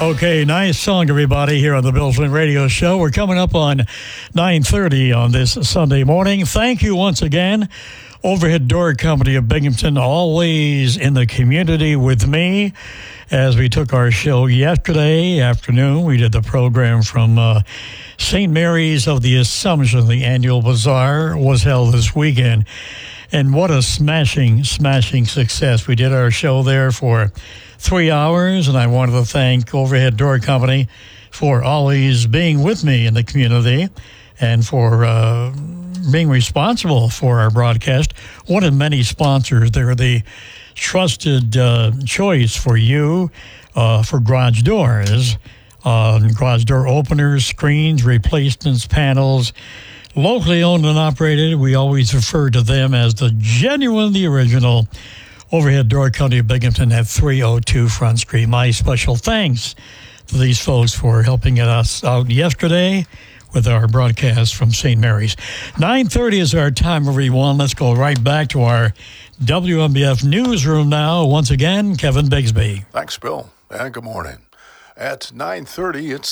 Okay, nice song, everybody, here on the Bill Flynn Radio Show. We're coming up on 9:30 on this Sunday morning. Thank you once again, Overhead Door Company of Binghamton, always in the community with me as we took our show yesterday afternoon. We did the program from St. Mary's of the Assumption. The annual bazaar was held this weekend. And what a smashing success. We did our show there for 3 hours, and I wanted to thank Overhead Door Company for always being with me in the community and for being responsible for our broadcast. One of many sponsors. They're the trusted choice for you for garage doors, garage door openers, screens, replacements, panels. Locally owned and operated, we always refer to them as the genuine, the original Overhead Door Company of Binghamton at 302 Front Street. My special thanks to these folks for helping us out yesterday with our broadcast from St. Mary's. 9:30 is our time, everyone. Let's go right back to our WMBF newsroom now. Once again, Kevin Bigsby. Thanks, Bill, and good morning. At 9:30, it's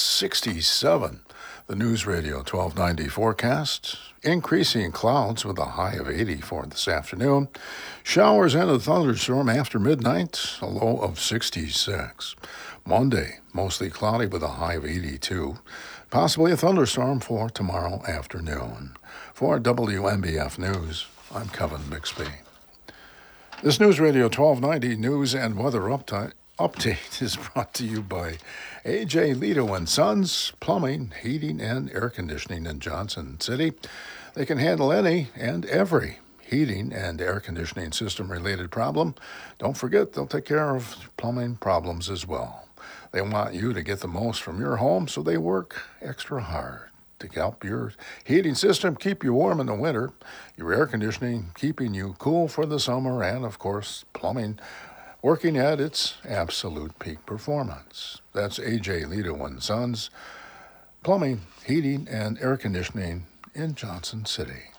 67. The News Radio 1290 forecast, increasing clouds with a high of 80 for this afternoon. Showers and a thunderstorm after midnight, a low of 66. Monday, mostly cloudy with a high of 82. Possibly a thunderstorm for tomorrow afternoon. For WMBF News, I'm Kevin Bixby. This News Radio 1290 news and weather update is brought to you by A.J. Lito and Sons, Plumbing, Heating, and Air Conditioning in Johnson City. They can handle any and every heating and air conditioning system-related problem. Don't forget, they'll take care of plumbing problems as well. They want you to get the most from your home, so they work extra hard to help your heating system keep you warm in the winter, your air conditioning keeping you cool for the summer, and, of course, plumbing working at its absolute peak performance. That's A.J. Lito and Sons, Plumbing, Heating, and Air Conditioning in Johnson City.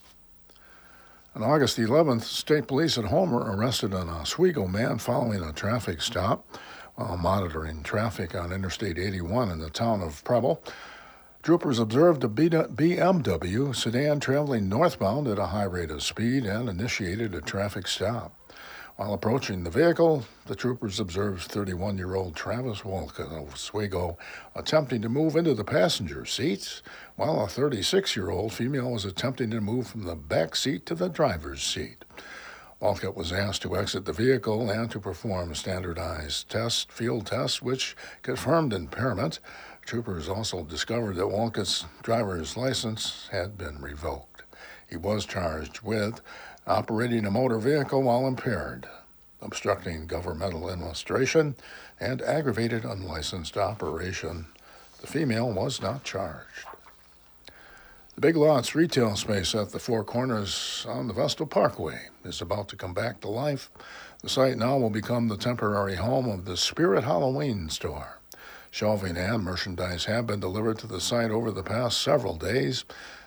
On August 11th, state police at Homer arrested an Oswego man following a traffic stop while monitoring traffic on Interstate 81 in the town of Preble. Troopers observed a BMW sedan traveling northbound at a high rate of speed and initiated a traffic stop. While approaching the vehicle, the troopers observed 31-year-old Travis Wolcott of Oswego attempting to move into the passenger seat, while a 36-year-old female was attempting to move from the back seat to the driver's seat. Wolcott was asked to exit the vehicle and to perform standardized field tests, which confirmed impairment. Troopers also discovered that Wolcott's driver's license had been revoked. He was charged with operating a motor vehicle while impaired, obstructing governmental administration, and aggravated unlicensed operation. The female was not charged. The Big Lots retail space at the Four Corners on the Vestal Parkway is about to come back to life. The site now will become the temporary home of the Spirit Halloween store. Shelving and merchandise have been delivered to the site over the past several days.